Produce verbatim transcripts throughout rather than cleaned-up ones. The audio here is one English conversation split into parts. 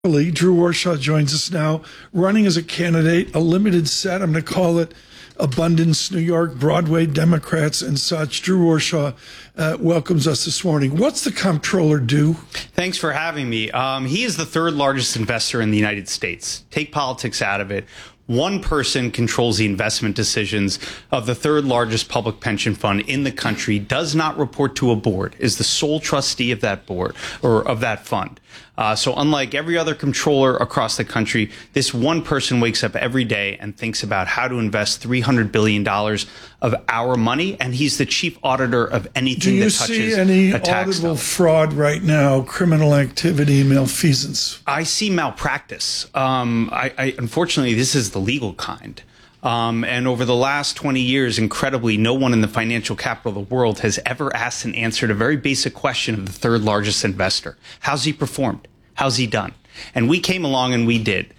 Drew Warshaw joins us now, running as a candidate, a limited set. I'm going to call it Abundance, New York, Broadway, Democrats and such. Drew Warshaw uh, welcomes us this morning. What's the comptroller do? Thanks for having me. Um, he is the third largest investor in the United States. Take politics out of it. One person controls the investment decisions of the third largest public pension fund in the country, does not report to a board, is the sole trustee of that board or of that fund. Uh, so unlike every other comptroller across the country, this one person wakes up every day and thinks about how to invest three hundred billion dollars of our money, and he's the chief auditor of anything that touches a tax Do you see any auditable fraud right now, criminal activity, malfeasance? I see malpractice. Um, I, I, unfortunately, this is the legal kind. Um, and over the last twenty years, incredibly, no one in the financial capital of the world has ever asked and answered a very basic question of the third largest investor. How's he performed? How's he done? And we came along and we did.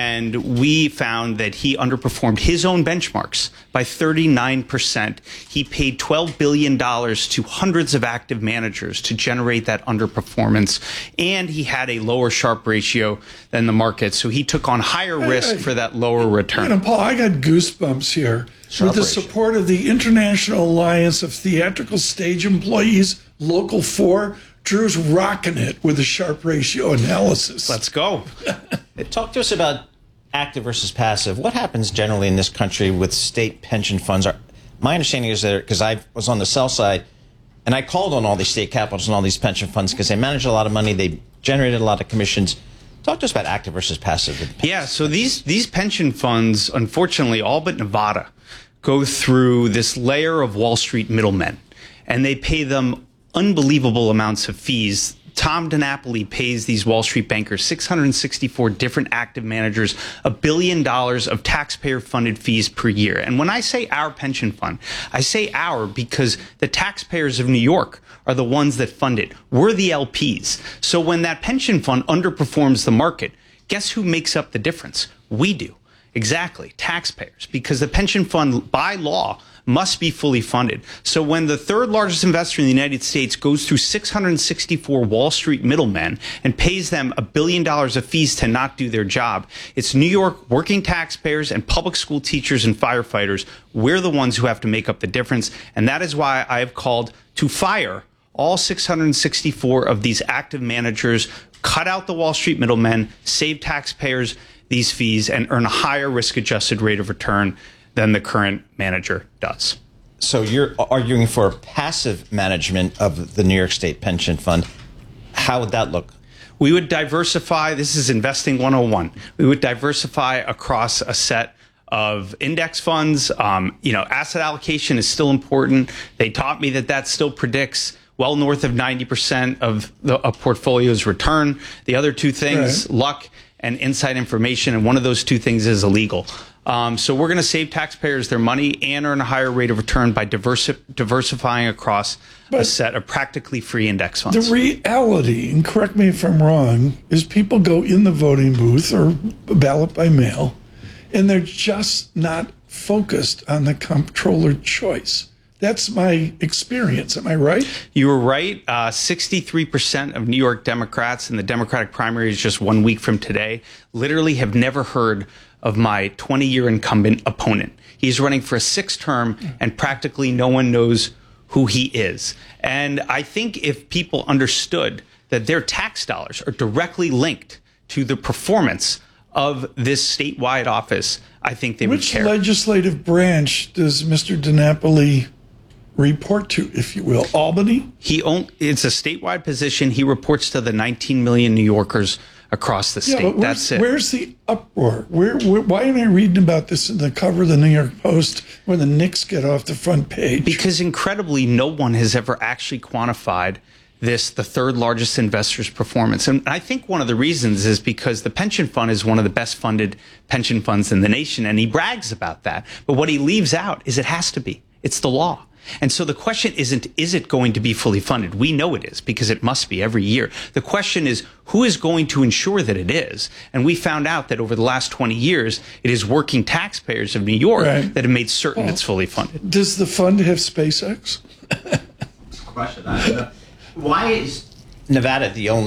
And we found that he underperformed his own benchmarks by thirty-nine percent. He paid twelve billion dollars to hundreds of active managers to generate that underperformance. And he had a lower Sharpe ratio than the market. So he took on higher hey, risk hey, for that lower return. You know, Paul, I got goosebumps here. Sharpe With the ratio. Support of the International Alliance of Theatrical Stage Employees, Local four, Drew's rocking it with the Sharpe ratio analysis. Let's go. Talk to us about active versus passive. What happens generally in this country with state pension funds? Are, my understanding is that, because I was on the sell side, and I called on all these state capitals and all these pension funds because they manage a lot of money, they generated a lot of commissions. Talk to us about active versus passive. Yeah, so these, these pension funds, unfortunately, all but Nevada, go through this layer of Wall Street middlemen, and they pay them unbelievable amounts of fees. Tom DiNapoli pays these Wall Street bankers, six hundred sixty-four different active managers, a billion dollars of taxpayer-funded fees per year. And when I say our pension fund, I say our because the taxpayers of New York are the ones that fund it. We're the L Ps. So when that pension fund underperforms the market, guess who makes up the difference? We do. Exactly, taxpayers, because the pension fund, by law, must be fully funded. So when the third largest investor in the United States goes through six hundred sixty-four Wall Street middlemen and pays them a billion dollars of fees to not do their job, it's New York working taxpayers and public school teachers and firefighters. We're the ones who have to make up the difference. And that is why I have called to fire all six hundred sixty-four of these active managers, cut out the Wall Street middlemen, save taxpayers these fees, and earn a higher risk-adjusted rate of return than the current manager does. So you're arguing for passive management of the New York State Pension Fund. How would that look? We would diversify. This is Investing one oh one. We would diversify across a set of index funds. Um, you know, asset allocation is still important. They taught me that that still predicts well north of ninety percent of the a portfolio's return. The other two things, right, luck and inside information, and one of those two things is illegal. Um, so we're going to save taxpayers their money and earn a higher rate of return by diversi diversifying across but a set of practically free index funds. The reality, and correct me if I'm wrong, is people go in the voting booth or ballot by mail, and they're just not focused on the comptroller choice. That's my experience. Am I right? You were right. Uh, sixty-three percent of New York Democrats in the Democratic primaries just one week from today literally have never heard of my twenty-year incumbent opponent. He's running for a sixth term, and practically no one knows who he is. And I think if people understood that their tax dollars are directly linked to the performance of this statewide office, I think they would care. Which legislative branch does Mister DiNapoli report to, if you will? Albany? He own, it's a statewide position. He reports to the nineteen million New Yorkers across the state. Yeah, that's it. Where's the uproar? Where, where? Why am I reading about this in the cover of the New York Post when the Knicks get off the front page? Because incredibly, no one has ever actually quantified this, the third largest investor's performance. And I think one of the reasons is because the pension fund is one of the best funded pension funds in the nation, and he brags about that. But what he leaves out is it has to be. It's the law. And so the question isn't, is it going to be fully funded? We know it is, because it must be every year. The question is, who is going to ensure that it is? And we found out that over the last twenty years, it is working taxpayers of New York right. that have made certain well, it's fully funded. Does the fund have SpaceX? Question. I don't know. Why is Nevada the only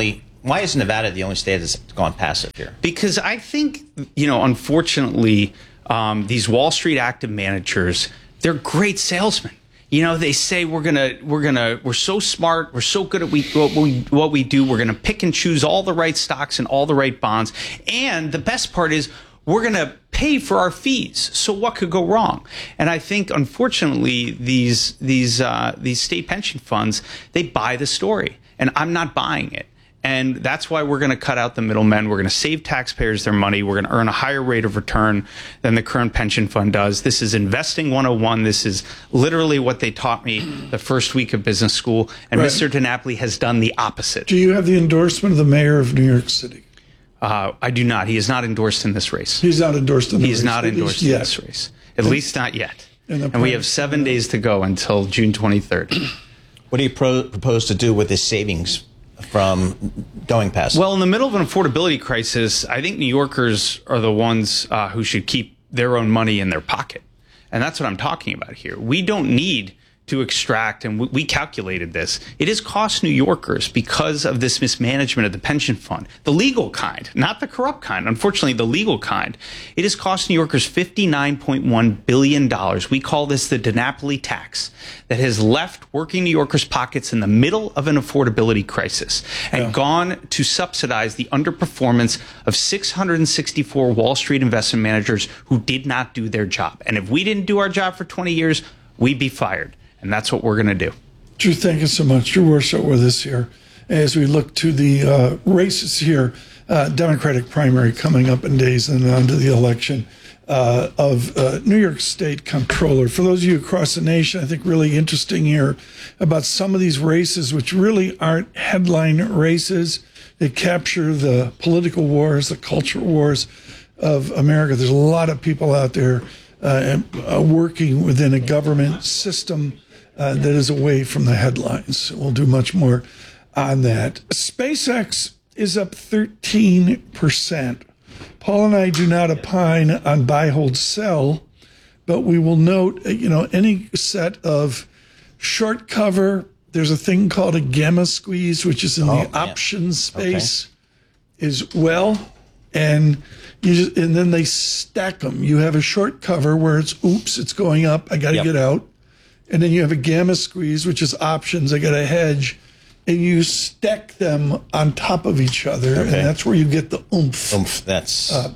why is Nevada the only state that's gone passive here? Because I think, you know, unfortunately, um, these Wall Street active managers, they're great salesmen. You know, they say we're gonna, we're gonna, we're so smart, we're so good at we, what we what we do. We're gonna pick and choose all the right stocks and all the right bonds. And the best part is, we're gonna pay for our fees. So what could go wrong? And I think, unfortunately, these these uh, these state pension funds, they buy the story, and I'm not buying it. And that's why we're going to cut out the middlemen. We're going to save taxpayers their money. We're going to earn a higher rate of return than the current pension fund does. This is investing one oh one. This is literally what they taught me the first week of business school. And right. Mister DiNapoli has done the opposite. Do you have the endorsement of the mayor of New York City? Uh, I do not. He is not endorsed in this race. He's not endorsed in the He race. is not endorsed in yet. this race. At and, least not yet. And, and we have seven days to go until June twenty-third. What do you pro- propose to do with this savings from going past? Well, in the middle of an affordability crisis, I think New Yorkers are the ones uh, who should keep their own money in their pocket. And that's what I'm talking about here. We don't need to extract, and we calculated this, it has cost New Yorkers, because of this mismanagement of the pension fund, the legal kind, not the corrupt kind, unfortunately the legal kind, it has cost New Yorkers fifty-nine point one billion dollars. We call this the DiNapoli tax, that has left working New Yorkers' pockets in the middle of an affordability crisis and yeah. gone to subsidize the underperformance of six hundred sixty-four Wall Street investment managers who did not do their job. And if we didn't do our job for twenty years, we'd be fired. And that's what we're going to do. Drew, thank you so much. Drew Worshelt with us here as we look to the uh, races here, uh, Democratic primary coming up in days, and on to the election uh, of uh, New York State Comptroller. For those of you across the nation, I think really interesting here about some of these races, which really aren't headline races. They capture the political wars, the cultural wars of America. There's a lot of people out there uh, uh, working within a government system Uh, that is away from the headlines. We'll do much more on that. SpaceX is up thirteen percent. Paul and I do not opine on buy, hold, sell, but we will note, you know, any set of short cover, there's a thing called a gamma squeeze, which is in oh, the man. options space okay. as well. And you just, and then they stack them. You have a short cover where it's, oops, it's going up. I got to yep. get out. And then you have a gamma squeeze, which is options. I got a hedge, and you stack them on top of each other, okay. and that's where you get the oomph. Oomph. That's uh,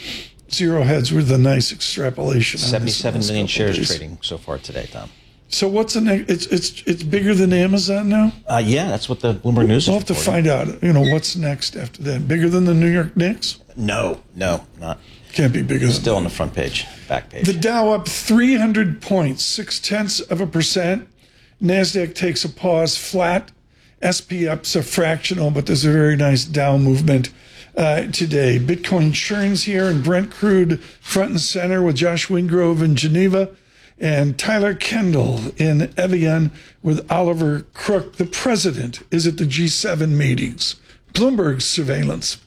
zero heads with a nice extrapolation. Seventy-seven million shares days. Trading so far today, Tom. So what's the next? It's it's it's bigger than Amazon now. Uh, yeah, that's what the Bloomberg News. We'll is have to find out. You know what's next after that? Bigger than the New York Knicks? No, no, not. Can't be bigger. Still than on the front page, back page. The Dow up three hundred points, six tenths of a percent. NASDAQ takes a pause, flat. S P up's a fractional, but there's a very nice Dow movement uh, today. Bitcoin churns here, and Brent crude front and center with Josh Wingrove in Geneva and Tyler Kendall in Evian with Oliver Crook. The president is at the G seven meetings. Bloomberg surveillance.